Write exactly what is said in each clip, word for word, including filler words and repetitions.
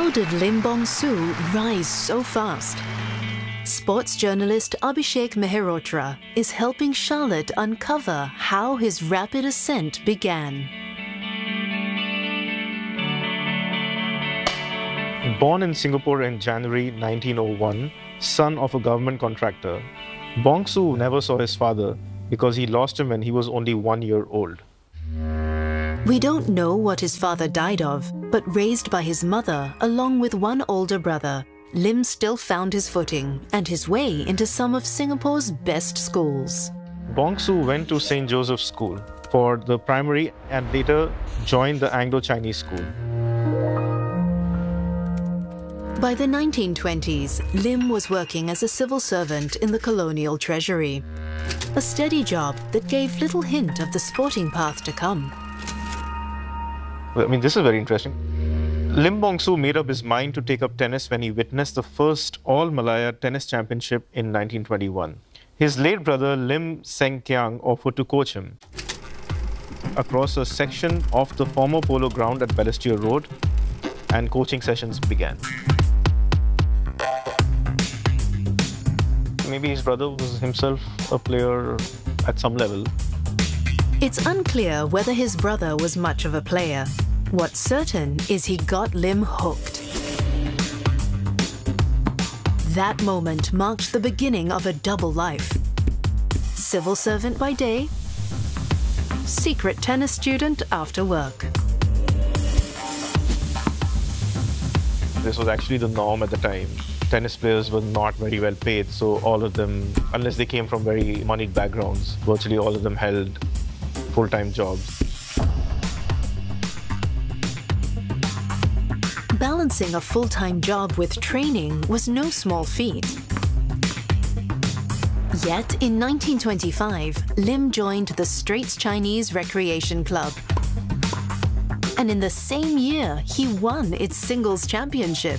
How did Lim Bong-soo rise so fast? Sports journalist Abhishek Mehrotra is helping Charlotte uncover how his rapid ascent began. Born in Singapore in January nineteen oh one, son of a government contractor, Bong-soo never saw his father because he lost him when he was only one year old. We don't know what his father died of, but raised by his mother along with one older brother, Lim still found his footing and his way into some of Singapore's best schools. Bong-soo went to Saint Joseph's School for the primary and later joined the Anglo-Chinese school. By the nineteen twenties, Lim was working as a civil servant in the colonial treasury. A steady job that gave little hint of the sporting path to come. I mean, this is very interesting. Lim Bong-soo made up his mind to take up tennis when he witnessed the first All-Malaya Tennis Championship in nineteen twenty-one. His late brother Lim Seng Kiang offered to coach him. Across a section of the former polo ground at Balestier Road, and coaching sessions began. Maybe his brother was himself a player at some level. It's unclear whether his brother was much of a player. What's certain is he got Lim hooked. That moment marked the beginning of a double life. Civil servant by day, secret tennis student after work. This was actually the norm at the time. Tennis players were not very well paid, so all of them, unless they came from very moneyed backgrounds, virtually all of them held full-time jobs. Balancing a full-time job with training was no small feat. Yet, in nineteen twenty-five, Lim joined the Straits Chinese Recreation Club. And in the same year, he won its singles championship.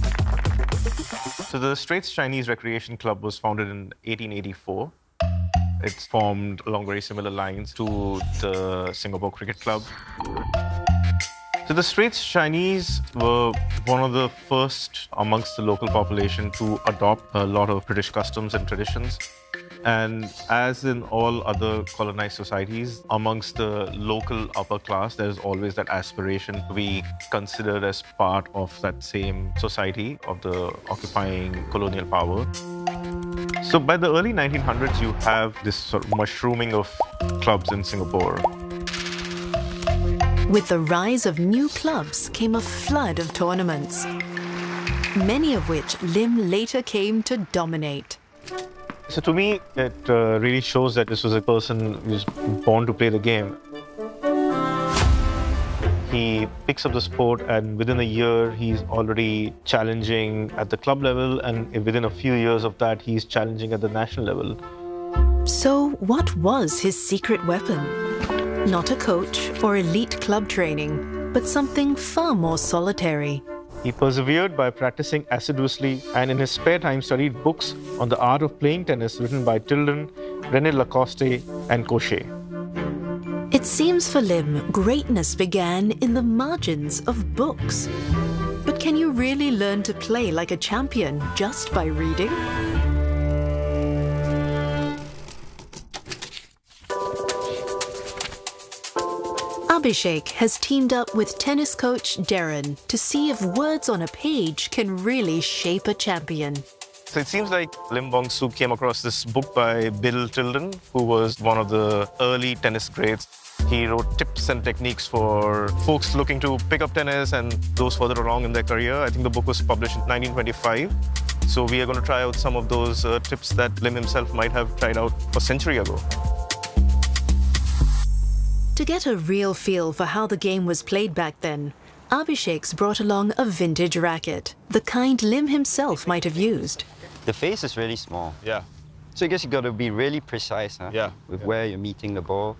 So the Straits Chinese Recreation Club was founded in eighteen eighty-four. It's formed along very similar lines to the Singapore Cricket Club. So the Straits Chinese were one of the first amongst the local population to adopt a lot of British customs and traditions. And as in all other colonized societies, amongst the local upper class, there's always that aspiration to be considered as part of that same society of the occupying colonial power. So by the early nineteen hundreds, you have this sort of mushrooming of clubs in Singapore. With the rise of new clubs came a flood of tournaments, many of which Lim later came to dominate. So to me, it uh, really shows that this was a person who was born to play the game. He picks up the sport, and within a year, he's already challenging at the club level, and within a few years of that, he's challenging at the national level. So what was his secret weapon? Not a coach or elite club training, but something far more solitary. He persevered by practicing assiduously and in his spare time studied books on the art of playing tennis written by Tilden, René Lacoste and Cochet. It seems for Lim, greatness began in the margins of books. But can you really learn to play like a champion just by reading? Abhishek has teamed up with tennis coach Darren to see if words on a page can really shape a champion. So it seems like Lim Bong-soo came across this book by Bill Tilden, who was one of the early tennis greats. He wrote tips and techniques for folks looking to pick up tennis and those further along in their career. I think the book was published in nineteen twenty-five. So we are going to try out some of those uh, tips that Lim himself might have tried out a century ago. To get a real feel for how the game was played back then, Abhishek's brought along a vintage racket, the kind Lim himself might have used. The face is really small. Yeah. So I guess you got to be really precise, huh? Yeah. With yeah. where you're meeting the ball.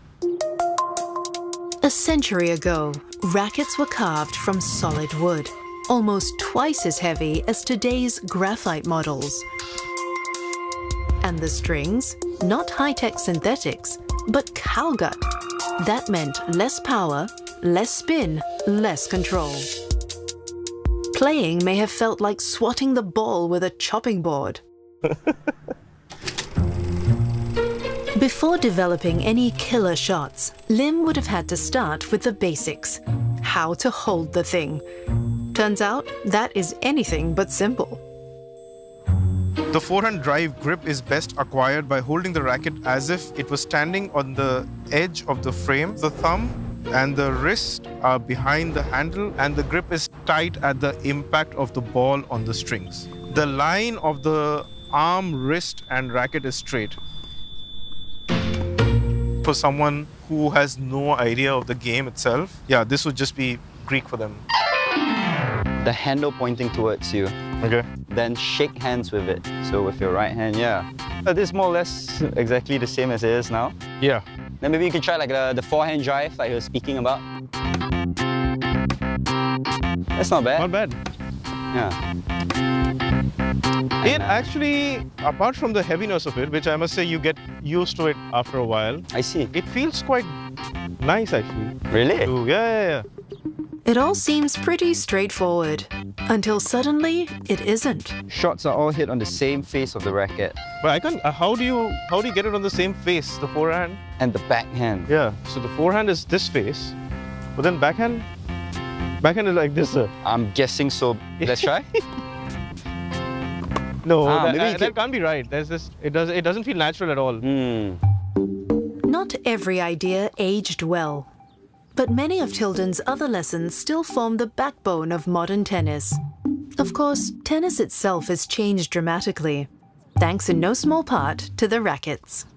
A century ago, rackets were carved from solid wood, almost twice as heavy as today's graphite models. And the strings, not high-tech synthetics, but cowgut. That meant less power, less spin, less control. Playing may have felt like swatting the ball with a chopping board. Before developing any killer shots, Lim would have had to start with the basics. How to hold the thing. Turns out that is anything but simple. The forehand drive grip is best acquired by holding the racket as if it was standing on the edge of the frame. The thumb and the wrist are behind the handle and the grip is tight at the impact of the ball on the strings. The line of the arm, wrist and racket is straight. For someone who has no idea of the game itself, yeah, this would just be Greek for them. The handle pointing towards you. Okay. Then shake hands with it. So with your right hand, yeah. Uh, this is more or less exactly the same as it is now. Yeah. Then maybe you can try like the, the forehand drive like you were speaking about. That's not bad. Not bad. Yeah. It actually, apart from the heaviness of it, which I must say you get used to it after a while. I see. It feels quite nice actually. Really? To, yeah, yeah, yeah. It all seems pretty straightforward, until suddenly it isn't. Shots are all hit on the same face of the racket. But I can't, uh, how do you, how do you get it on the same face, the forehand? And the backhand. Yeah, so the forehand is this face, but then backhand, backhand is like this, sir. I'm guessing so. Let's try. No, Ah, that, maybe uh, you that can- can't be right. There's this, it, does, it doesn't feel natural at all. Hmm. Not every idea aged well. But many of Tilden's other lessons still form the backbone of modern tennis. Of course, tennis itself has changed dramatically, thanks in no small part to the rackets.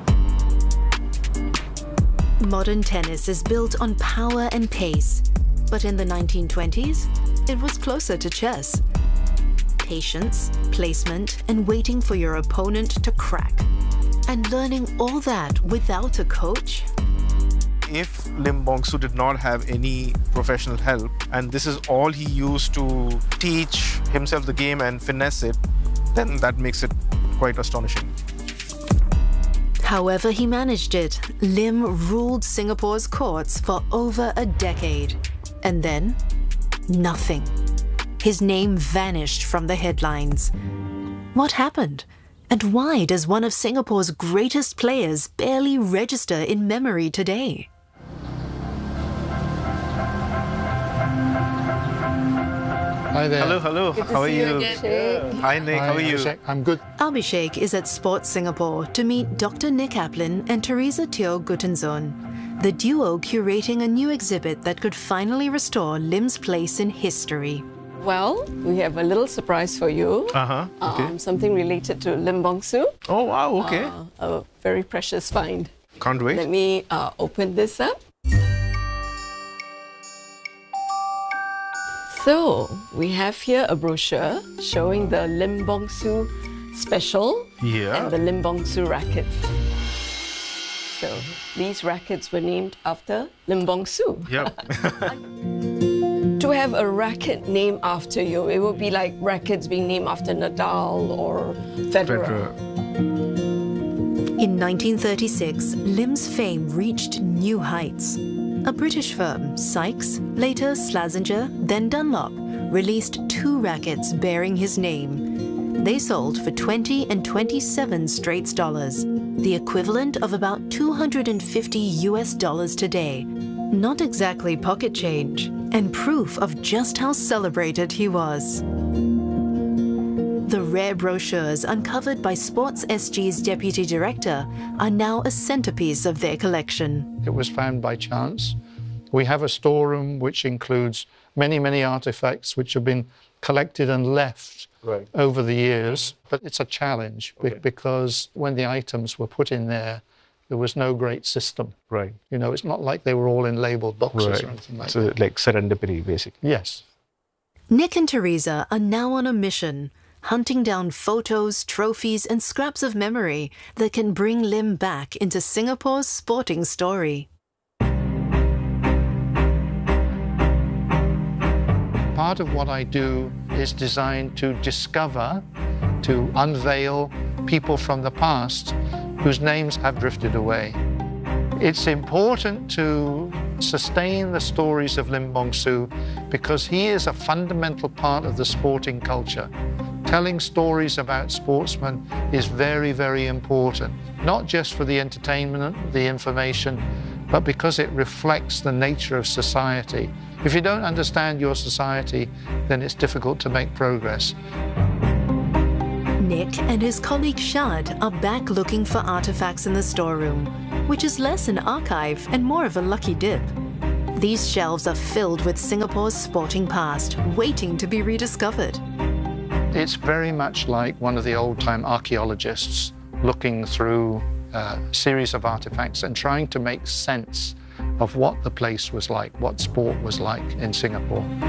Modern tennis is built on power and pace, but in the nineteen twenties, it was closer to chess. Patience, placement, and waiting for your opponent to crack. And learning all that without a coach? If Lim Bong-soo did not have any professional help, and this is all he used to teach himself the game and finesse it, then that makes it quite astonishing. However he managed it, Lim ruled Singapore's courts for over a decade. And then, nothing. His name vanished from the headlines. What happened? And why does one of Singapore's greatest players barely register in memory today? Hi there. Hello, hello. Good to How are see you? you again. Hi, Nick. Hi, How are you? Abhishek. I'm good. Abhishek is at Sports Singapore to meet Doctor Nick Aplin and Teresa Teo Gutenzon, the duo curating a new exhibit that could finally restore Lim's place in history. Well, we have a little surprise for you. Uh-huh. Okay. Um, something related to Lim Bong-soo. Oh, wow. Okay. Uh, a very precious find. Can't wait. Let me uh, open this up. So, we have here a brochure showing the Lim Bong-soo special Yeah. and the Lim Bong-soo racket. So, these rackets were named after Lim Bong-soo. Yep. To have a racket named after you, it would be like rackets being named after Nadal or Federer. Federer. In nineteen thirty-six, Lim's fame reached new heights. A British firm, Sykes, later Slazenger, then Dunlop, released two rackets bearing his name. They sold for twenty and twenty-seven Straits dollars, the equivalent of about two hundred fifty U S dollars today. Not exactly pocket change, and proof of just how celebrated he was. The rare brochures uncovered by Sports S G's deputy director are now a centerpiece of their collection. It was found by chance. We have a storeroom which includes many, many artifacts which have been collected and left Right. over the years. But it's a challenge be- Okay. because when the items were put in there, there was no great system. Right. You know, it's not like they were all in labeled boxes or anything like So that. like serendipity, basically. Yes. Nick and Teresa are now on a mission, hunting down photos, trophies, and scraps of memory that can bring Lim back into Singapore's sporting story. Part of what I do is designed to discover, to unveil people from the past whose names have drifted away. It's important to sustain the stories of Lim Bong Su because he is a fundamental part of the sporting culture. Telling stories about sportsmen is very, very important, not just for the entertainment, the information, but because it reflects the nature of society. If you don't understand your society, then it's difficult to make progress. Nick and his colleague Shad are back looking for artifacts in the storeroom, which is less an archive and more of a lucky dip. These shelves are filled with Singapore's sporting past, waiting to be rediscovered. It's very much like one of the old-time archaeologists looking through a series of artifacts and trying to make sense of what the place was like, what sport was like in Singapore.